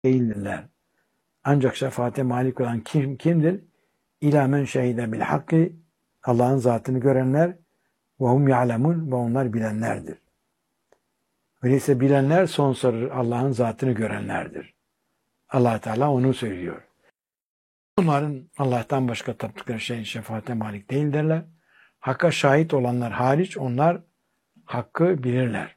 değildirler. Ancak şefaate malik olan kimdir? İlâ men şehide bil hakkı, Allah'ın zatını görenler ve hum ya'lemun, ve onlar bilenlerdir. Öyleyse bilenler son soru Allah'ın zatını görenlerdir. Allah Teala onu söylüyor. Onların Allah'tan başka taptıkları şeyin şefaate malik değildirler. Hakka şahit olanlar hariç onlar hakkı bilirler.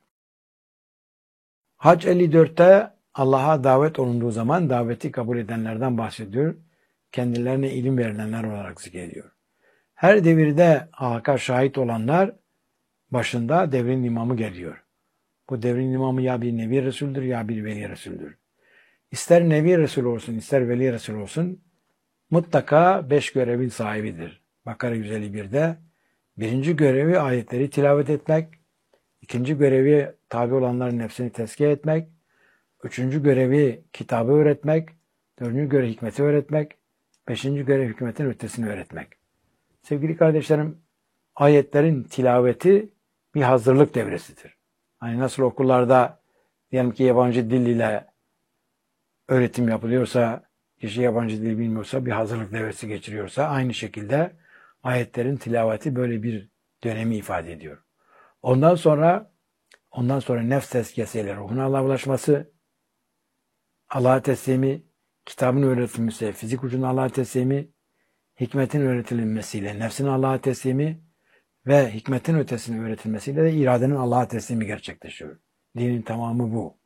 Hac 54'te Allah'a davet olunduğu zaman daveti kabul edenlerden bahsediyor. Kendilerine ilim verilenler olarak zikrediyor. Her devirde hakka şahit olanlar başında devrin imamı geliyor. Bu devrin imamı ya bir Nebi Resul'dür ya bir Veli Resul'dür. İster Nebi Resul olsun ister Veli Resul olsun mutlaka 5 görevin sahibidir. Bakara 151'de birinci görevi ayetleri tilavet etmek, ikinci görevi tabi olanların nefsini tezkiye etmek, üçüncü görevi kitabı öğretmek, dördüncü görevi hikmeti öğretmek, beşinci görev hikmetin ötesini öğretmek. Sevgili kardeşlerim, ayetlerin tilaveti bir hazırlık devresidir. Hani nasıl okullarda diyelim ki yabancı dil ile öğretim yapılıyorsa, kişi yabancı dil bilmiyorsa bir hazırlık devresi geçiriyorsa aynı şekilde ayetlerin tilaveti böyle bir dönemi ifade ediyor. Ondan sonra nefs tezkiyesiyle ruhuna Allah'a ulaşması, Allah'a teslimi, kitabın öğretilmesi, fizik ucuna Allah'a teslimi, hikmetin öğretilmesiyle nefsin Allah'a teslimi ve hikmetin ötesinin öğretilmesiyle de iradenin Allah'a teslimi gerçekleşiyor. Dinin tamamı bu.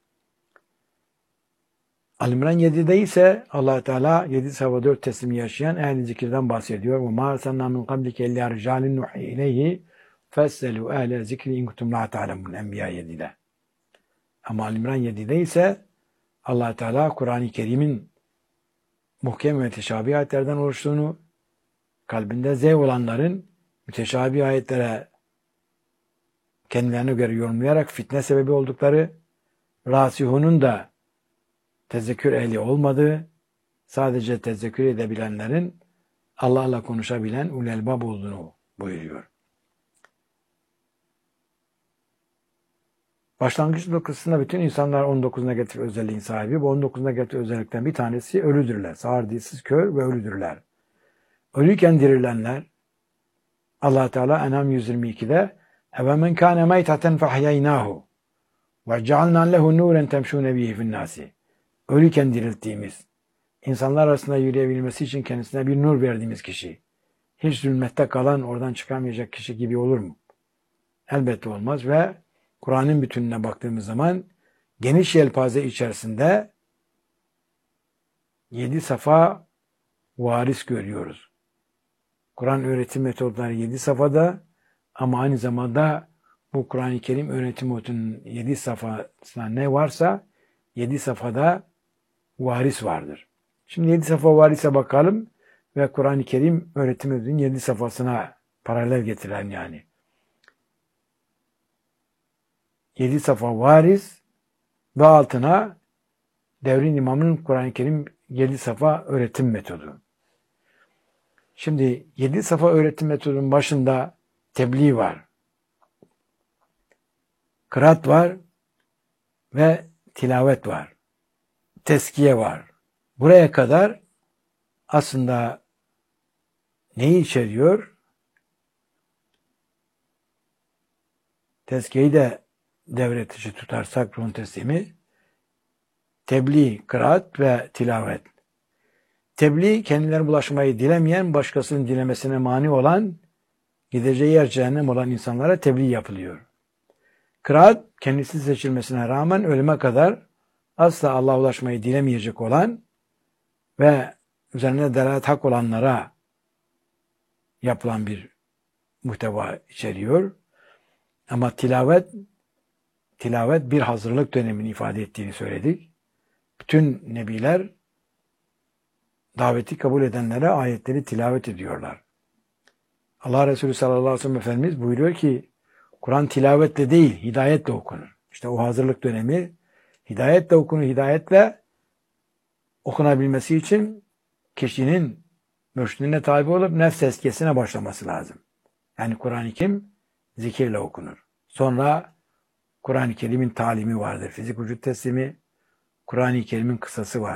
Ali-İmran 7'de ise Allah Teala 7 sayfa 4 teslimi yaşayan ehli zikirden bahsediyor. وَمَا أَرْسَلْنَا مِنْ قَبْلِكَ إِلَّا رِجَالٍ نُحِي إِلَيْهِ فَاسْأَلُوا أَهْلَ الذِّكْرِ إِنْ كُنتُمْ لَا تَعْلَمُونَ Enbiya 7'de. Ama Ali-İmran 7'de ise Allah Teala Kur'an-ı Kerim'in muhkem ve müteşabih ayetlerden oluştuğunu, kalbinde zevk olanların müteşabih ayetlere kendilerine göre yorumlayarak fitne sebebi oldukları, rasihunun da tezekkür ehli olmadığı, sadece tezekkür edebilenlerin Allah'la konuşabilen ulul elbab olduğunu buyuruyor. Başlangıç noktasında bütün insanlar 19 negatif özelliğin sahibi. Bu 19 negatif özellikten bir tanesi ölüdürler. Sağır, dilsiz, kör ve ölüdürler. Ölüyken dirilenler, Allah Teala En'am 122'de "Evemen kâne meytaten fahyaynâhu ve cealnâ lehu nûren temşûne bihi finnâsi." Ölüyken dirilttiğimiz, insanlar arasında yürüyebilmesi için kendisine bir nur verdiğimiz kişi, hiç zulmette kalan, oradan çıkamayacak kişi gibi olur mu? Elbette olmaz ve Kur'an'ın bütününe baktığımız zaman geniş yelpaze içerisinde 7 safa varis görüyoruz. Kur'an öğretim metodları 7 safhada ama aynı zamanda bu Kur'an-ı Kerim öğretim metodunun 7 safhasında ne varsa 7 safhada varis vardır. Şimdi 7 safa varise bakalım ve Kur'an-ı Kerim öğretim metodunun 7 safhasına paralel getirelim yani. 7 safa varis ve altına devrin imamının Kur'an-ı Kerim 7 safa öğretim metodu. Şimdi 7 safa öğretim metodunun başında tebliğ var. Kıraat var ve tilavet var. Teskiye var. Buraya kadar aslında neyi içeriyor? Teskiyeyi de devre dışı tutarsak ruhun teslimi, tebliğ, kıraat ve tilavet. Tebliğ, kendilerine bulaşmayı dilemeyen, başkasının dilemesine mani olan, gideceği yer cehennem olan insanlara tebliğ yapılıyor. Kıraat, kendisi seçilmesine rağmen ölüme kadar asla Allah'a ulaşmayı dilemeyecek olan ve üzerine delalet hak olanlara yapılan bir muhteva içeriyor. Ama tilavet bir hazırlık dönemini ifade ettiğini söyledik. Bütün nebiler daveti kabul edenlere ayetleri tilavet ediyorlar. Allah Resulü sallallahu aleyhi ve sellem Efendimiz buyuruyor ki Kur'an tilavetle değil, hidayetle okunur. İşte o hazırlık dönemi hidayetle okunur. Hidayetle okunabilmesi için kişinin mürşidine tabi olup nefs tezkiyesine başlaması lazım. Yani Kur'an-ı Kerim zikirle okunur. Sonra Kur'an-ı Kerim'in talimi vardır. Fizik vücut teslimi, Kur'an-ı Kerim'in kıssası var.